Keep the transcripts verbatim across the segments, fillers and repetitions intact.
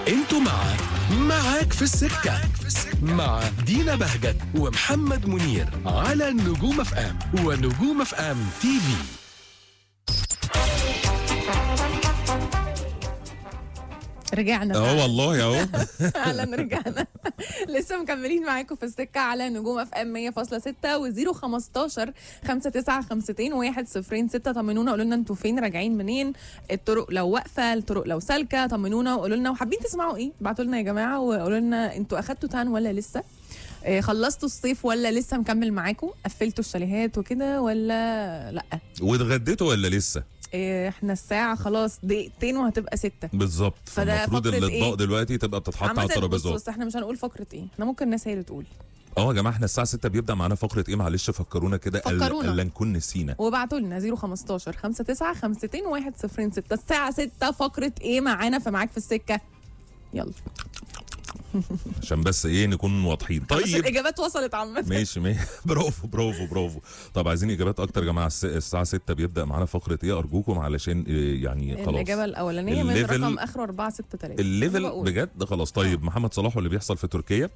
انتوا مع معاك في السكة مع دينا بهجت ومحمد منير على نجوم اف ام ونجوم اف ام تي في. رجعنا اه والله اهو فعلا رجعنا. لسه مكملين معاكم في السكه على نجوم اف ام مية فاصلة ستة وزيرو خمستاشر خمسة تسعة خمستين واحد صفرين ستة. طمنونا قولوا لنا انتوا فين، راجعين منين، الطرق لو واقفه، الطرق لو سالكه، طمنونا وقولوا لنا، وحابين تسمعوا ايه ابعتوا لنا يا جماعه وقولوا لنا انتوا اخدتوا تان ولا لسه، إيه خلصتوا الصيف ولا لسه مكمل معاكم، قفلتوا الشاليهات وكده ولا لا، واتغديتوا ولا لسه؟ إيه احنا الساعه خلاص دقيقتين وهتبقى ستة بالظبط. فده فالمفروض فقرة الاطباق إيه؟ دلوقتي تبقى بتتحط على عامة بص الترابيزات. بص احنا مش هنقول فقرة ايه، احنا ممكن الناس هي اللي تقول. اه يا جماعه احنا الساعه ستة بيبدا معانا فقره ايه، معلش فكرونا كده فكرونا. الا نكون نسينا. وابعتوا لنا زيرو خمستاشر خمسة تسعة خمستين واحد صفرين ستة. الساعة ستة فقرة ايه معانا في معاك في السكة، يلا عشان بس ايه نكون واضحين. بس طيب الاجابات وصلت عامة. ماشي ماشي برافو برافو برافو. طب عايزين اجابات اكتر يا جماعه. الس- الساعه ستة بيبدا معانا فقره ايه ارجوكم، علشان إيه يعني خلاص الإجابة الأولانية من الليفل- رقم آخره أربعة ستة تلاتة. الليفل بجد خلاص. طيب محمد صلاح واللي بيحصل في تركيا.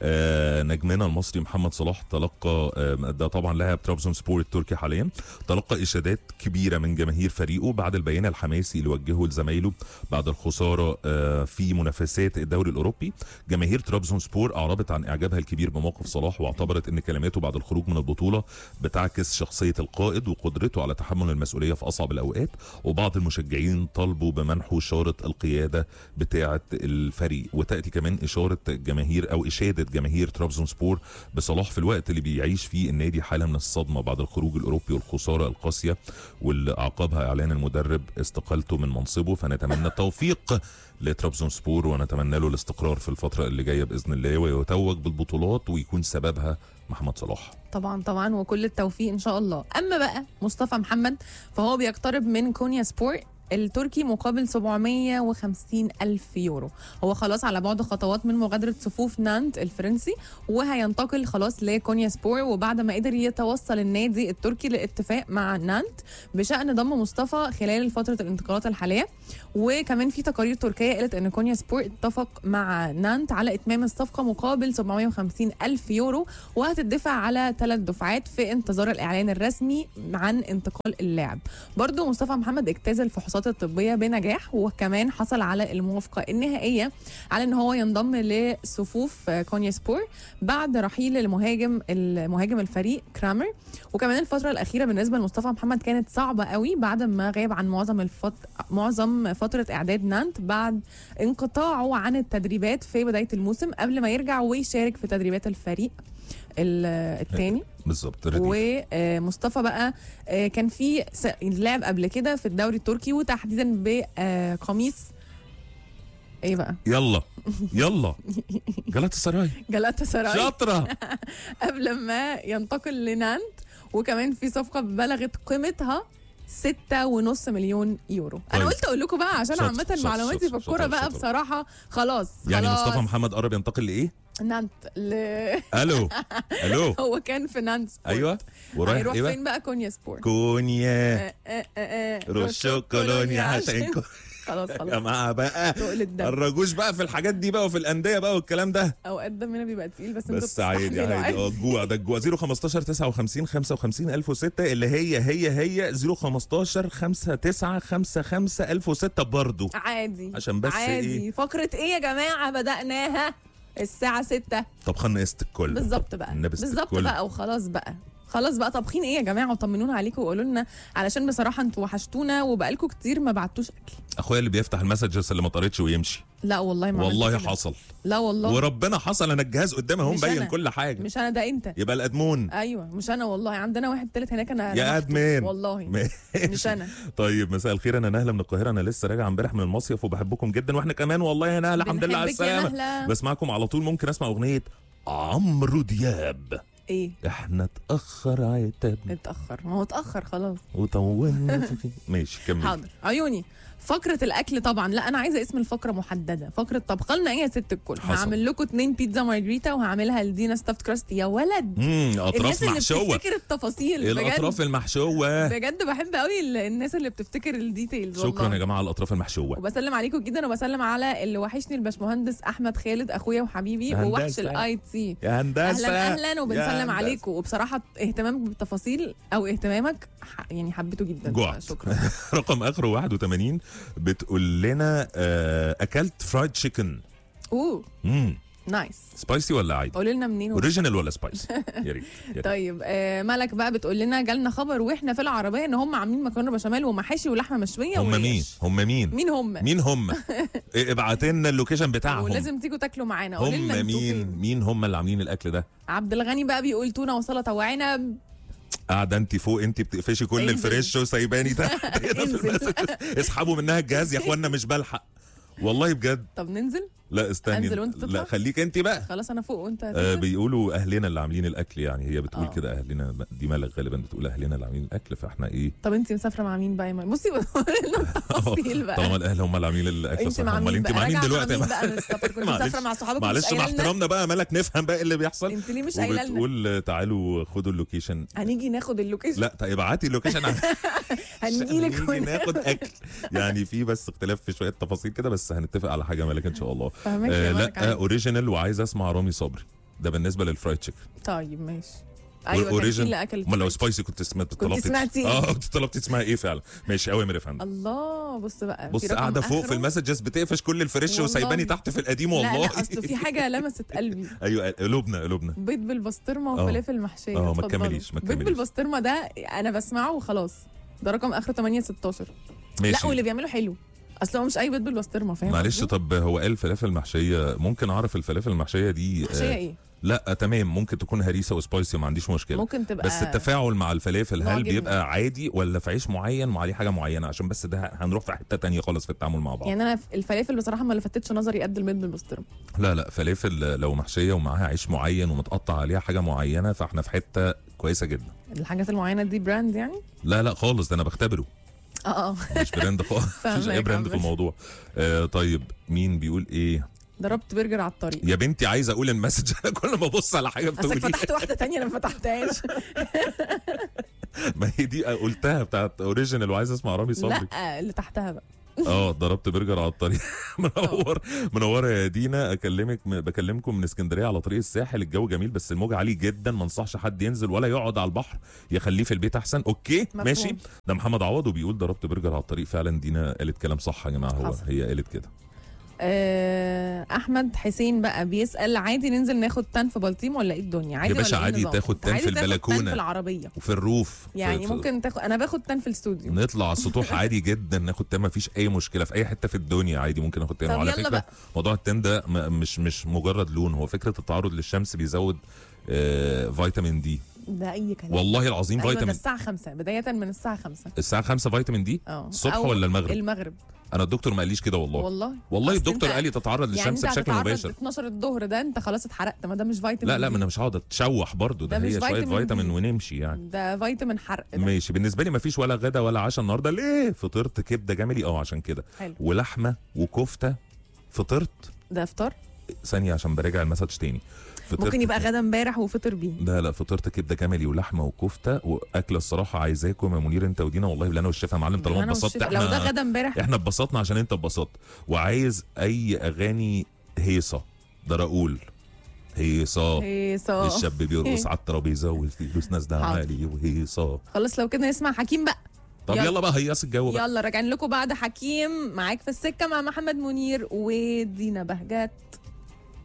آه نجمنا المصري محمد صلاح تلقى آه ده طبعا لاعب ترابزون سبور التركي حاليا، تلقى اشادات كبيره من جماهير فريقه بعد البيان الحماسي اللي وجهه لزمايله بعد الخساره آه في منافسات الدوري الاوروبي. جماهير ترابزون سبور اعربت عن اعجابها الكبير بموقف صلاح، واعتبرت ان كلماته بعد الخروج من البطوله بتعكس شخصيه القائد وقدرته على تحمل المسؤوليه في اصعب الاوقات. وبعض المشجعين طالبوا بمنحه شاره القياده بتاعه الفريق. وتاتي كمان اشاره جماهير او اشاده جماهير ترابزون سبور بصلاح في الوقت اللي بيعيش فيه النادي حاله من الصدمه بعد الخروج الاوروبي والخساره القاسيه، واللي اعقبها اعلان المدرب استقالته من منصبه. فنتمنى التوفيق لترابزون سبور ونتمنى له الاستقرار في الفتره اللي جايه باذن الله، ويتوج بالبطولات ويكون سببها محمد صلاح. طبعا طبعا وكل التوفيق إن شاء الله. أما بقى مصطفى محمد فهو بيقترب من كونيا سبور التركي مقابل سبعمية وخمسين ألف يورو. هو خلاص على بعد خطوات من مغادرة صفوف نانت الفرنسي، وهينتقل خلاص لكونيا سبور، وبعد ما قدر يتوصل النادي التركي لاتفاق مع نانت بشأن ضم مصطفى خلال فترة الانتقالات الحالية. وكمان في تقارير تركية قالت ان كونيا سبور اتفق مع نانت على اتمام الصفقة مقابل سبعمية وخمسين ألف يورو، وهتدفع على ثلاث دفعات في انتظار الإعلان الرسمي عن انتقال اللاعب. برضو مصطفى محمد اجتاز الفحوصات الطبية بنجاح، وكمان حصل على الموافقة النهائية على ان هو ينضم لصفوف كونيا سبور بعد رحيل المهاجم المهاجم الفريق كرامر. وكمان الفترة الأخيرة بالنسبة لمصطفى محمد كانت صعبة قوي بعد ما غاب عن معظم الفت... معظم فترة إعداد نانت بعد انقطاعه عن التدريبات في بداية الموسم قبل ما يرجع ويشارك في تدريبات الفريق الثاني بالظبط. ومصطفى بقى كان في لعب قبل كده في الدوري التركي، وتحديدا بقميص ايه بقى يلا يلا جلاتا سراي جلاتا سراي شاطره قبل ما ينتقل لنانت. وكمان في صفقه بلغت قيمتها ستة ونص مليون يورو. انا قلت اقول لكم بقى عشان عامه معلوماتي في الكوره بقى بصراحه خلاص يعني خلاص. مصطفى محمد قرب ينتقل لايه؟ نانت ل... الو الو هو كان في نانت سبورت. ايوه ورايح هيروح ايه فين بقى؟ كونيا سبورت. كونيا آه آه آه روشو كولونيا عشان خلاص يا خلاص جماعه بقى تقل الدم. الرجوش بقى في الحاجات دي بقى وفي الانديه بقى والكلام ده. اوقات دمنا بيبقى تقيل بس انتوا بس عادي عادي اه الجوع ده الجوع. صفر خمستاشر تسعة وخمسين خمسة وخمسين ألف وستة اللي هي هي هي صفر خمستاشر خمسة تسعة خمسة خمسة ألف وستة برضو عادي عشان بس عادي. ايه فقرة ايه يا جماعة بدأناها الساعة ستة طب خلنا قست الكل بالظبط بقى بالظبط بقى وخلاص بقى خلاص بقى طابخين ايه يا جماعه وطمنونا عليكم وقولوا لنا، علشان بصراحه انتوا وحشتونا وبقالكم كتير ما بعتوش اكل. اخويا اللي بيفتح المسجز اللي ما طارتش ويمشي. لا والله ما والله حصل. لا والله وربنا حصل. انا الجهاز قدامي اهو مبين كل حاجه. مش انا ده انت يبقى الادمون. ايوه مش انا والله. عندنا واحد تالت هناك انا يا ادمين والله مش انا. طيب مساء الخير، انا نهله من القاهره. انا لسه راجع امبارح من المصيف وبحبكم جدا واحنا كمان والله يا نهله. الحمد لله على السلامه. بسمعكم على طول. ممكن اسمع اغنيه عمرو دياب؟ ايه احنا اتاخر عتاب اتاخر ما هو اتاخر خلاص وطولنا ماشي كمل. حاضر عيوني. فقرة الأكل طبعا، لا أنا عايزة اسم الفقرة محددة، فقرة طبخ لنا إيه يا ست الكل. حصل. هعمل لكم اتنين بيتزا مارجريتا وهعملها لدينا ستافت كراست يا ولد. امم اطراف الناس اللي محشوه، بتفتكر التفاصيل الاطراف بجد المحشوه. بجد بحب قوي ال- الناس اللي بتفتكر الديتيلز. شكرا والله. يا جماعه على الاطراف المحشوه. وبسلم عليكم جدا، وبسلم على اللي وحشني الباشمهندس احمد خالد اخويا وحبيبي هندسة. ووحش الاي تي. يا هندسه اهلا اهلا وبنسلم هندسة. عليكم. وبصراحه اهتمامك بالتفاصيل او اهتمامك ح- يعني حبيته جدا. جوعت. شكرا. رقم اخره واحد وثمانين بتقول لنا آه، اكلت فرايد تشيكن. اوه امم نايس. سبايسي ولا عادي؟ قولي لنا منين. اوريجينال ولا سبايسي؟ يا ريت يا ريت. طيب آه ملك بقى بتقول لنا جالنا خبر واحنا في العربيه ان هم عاملين مكرونه بشاميل ومحاشي ولحمه مشويه هم وريش. مين؟ هم مين؟ مين هم؟ مين هم؟ إيه، ابعت لنا اللوكيشن بتاعهم. ولازم تيجوا تاكلوا معانا. قولي لنا هم انتوا مين؟ فين. مين هم اللي عاملين الاكل ده؟ عبد الغني بقى بيقول تونه وسلطه وعنب. قاعده انت فوق، انت بتقفشي كل انزل. الفريش وسايباني تحت هنا في انزل. المسج. اسحبوا منها الجهاز يا اخوانا، مش بلحق والله بجد. طب ننزل. لا استني، أنزل وأنت تطلع؟ لا خليك انت بقى. خلاص انا فوق وانت آه هتنزل. بيقولوا اهلنا اللي عاملين الاكل، يعني هي بتقول آه. كده اهلنا، دي مالك غالبا بتقول اهلنا اللي عاملين الاكل، فاحنا ايه؟ طب انت مسافره مع مين بقى يا ماي؟ بصي قولي لنا التفاصيل بقى. طالما الاهل هم اللي عاملين الاكل انت صح. مع امال مين انت بقى؟ مع مين راجعة دلوقتي؟ مع مين بقى من السفر؟ كنت معلش- مسافره مع صحابك معلش ومش مع قايله لنا؟ احترامنا بقى مالك، نفهم بقى ايه اللي بيحصل. انت ليه مش قايله لنا؟ وبتقول تعالوا خدوا اللوكيشن. هنيجي ناخد اللوكيشن. لا طيب ابعتي اللوكيشن. هنجي لك نيجي ناخد اكل. يعني في بس اختلاف في شويه تفاصيل كده، بس هنتفق على حاجه مالك ان شاء الله. فاهمك آه يا مالك لا عادي. اوريجينال، وعايز اسمع رامي صبري. ده بالنسبه للفرايد تشيكن. طيب ماشي. ايوه كان في اوريجينال. اللي اكل. امال لو سبايسي كنت سمعت كنت طلبتي سمعتي. اه كنت طلبتي تسمعي ايه فعلا. ماشي قوي يا فندم. الله بص بقى في بص رقم قاعده فوق في آخره. المسجز بتقفش كل الفريش والله. وسايباني تحت في القديم والله. لا لا اصل في حاجه لمست قلبي. ايوه قلوبنا قلوبنا. بيض بالبسطرمه اه. وفلافل محشيه. اه، ما اتفضلوا. تكمليش، ما بيض تكمليش. بالبسطرمه ده انا بسمعه وخلاص. ده رقم اخره ثمانية ستاشر. لا ماشي. واللي بيعمله حلو. اصل هو مش اي بيض بالبسطرمه، فاهم معلش قصدي؟ طب هو قال فلافل محشيه، ممكن اعرف الفلافل المحشيه دي؟ محشيه آه ايه؟ لا تمام، ممكن تكون هريسه وسبايسي، ما عنديش مشكله. ممكن تبقى بس التفاعل مع الفلافل نوع هل جبنة. بيبقى عادي ولا في عيش معين وعليه حاجه معينه؟ عشان بس ده هنروح في حته تانية خالص في التعامل مع بعض. يعني انا الفلافل بصراحه ما لفتتش نظري قد البيض بالبسطرمه. لا لا فلافل لو محشيه ومعاها عيش معين ومتقطع عليها حاجه معينه، فاحنا في حته كويسه جدا. الحاجات المعينه دي براند يعني؟ لا لا خالص، ده انا بختبره، اه اه مش براند خالص. مفيش فاهمك اي براند في عمري. الموضوع. آه طيب مين بيقول ايه؟ ضربت برجر على الطريق. يا بنتي عايز اقول المسج انا كل ما ابص على حاجه اصلك بتقولي. فتحت واحده تانية انا ما فتحتهاش. ما هي دي قلتها بتاعت اوريجينال، وعايز اسمع رامي صبري. لا اللي تحتها بقى. اه ضربت برجر على الطريق. منور منوره يا دينا. اكلمك بكلمكم من اسكندريه على طريق الساحل، الجو جميل بس الموج عالي جدا، ما انصحش حد ينزل ولا يقعد على البحر، يخليه في البيت احسن. اوكي مفهوم. ماشي. ده محمد عوض وبيقول ضربت برجر على الطريق. فعلا دينا قالت كلام صح يا جماعه، هو حصل. هي قالت كده. آه، احمد حسين بقى بيسال عادي ننزل ناخد تان في بلطيم ولا ايه الدنيا؟ عادي يا باشا ولا إيه عادي النظام؟ تاخد أنت تان عادي في تاخد البلكونة. تان في العربيه وفي الروف يعني في ممكن تاخد. انا باخد تان في الاستوديو. نطلع على السطوح عادي جدا ناخد تان، ما فيش اي مشكله في اي حته في الدنيا عادي ممكن ناخد تان. طب وعلى يلا فكره بقى. موضوع التان ده م- مش مش مجرد لون، هو فكره التعرض للشمس بيزود آه فيتامين دي. ده اي كلام. والله العظيم أيوة ده فيتامين. الساعه خمسة بدايه من الساعه خمسة. الساعه خمسة فيتامين دي اه الصبح أو ولا المغرب؟ المغرب. انا الدكتور ما قاليش كده والله. والله والله أصل الدكتور أنت- قال لي تتعرض يعني للشمس انت بشكل هتتعرض مباشر. اتناشر الظهر ده انت خلاص اتحرقت، ما ده مش فيتامين لا لا دي. ما انا مش هقعد اتشوح برضه، ده, ده مش هي شويه فيتامين فيتامين دي. ونمشي يعني. ده فيتامين حرق ده. ماشي. بالنسبه لي ما فيش ولا غدا ولا عشاء النهارده. ليه؟ فطرت كبده جملي اه عشان كده، حلو. ولحمه وكفته. فطرت ده افطار. ثانيه عشان براجع المسج تاني. فطرت ممكن يبقى غدا امبارح وفطر بيه. لا لا فطرت كبده جملي ولحمه وكفته واكله. الصراحه عايزاكم يا منير انت ودينا، والله بالله انا والشيف يا معلم، طالما أنا اتبسطت والشيف- لو ده احنا غدا امبارح احنا اتبسطنا عشان انت اتبسطت. وعايز اي اغاني هيصه، ده راؤول هيصه. هيصة. الشاب بيرقص على الترابيزه والفلوس نازله حاضر. عالي وهيصه. خلاص لو كده نسمع حكيم بقى. طب يلا. يلا بقى هيص الجو بقى. يلا راجعين لكم بعد حكيم. معاك في السكه مع محمد منير ودينا بهجت.